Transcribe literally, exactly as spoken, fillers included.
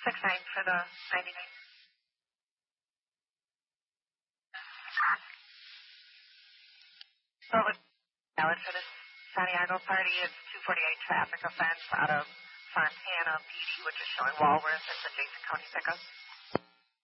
six nine for the ninety-nine. So it was valid for this Santiago party. It's two forty-eight traffic offense out of Fontana P D, which is showing Walworth as adjacent county pickup.